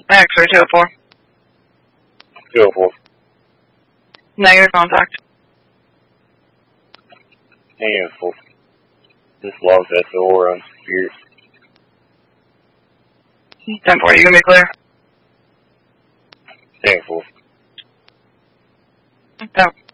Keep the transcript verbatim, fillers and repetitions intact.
X-ray two oh four. two oh four. Negative contact. Negative four. This lost S O R on Spirit. ten forty, you can be clear. ten four. No.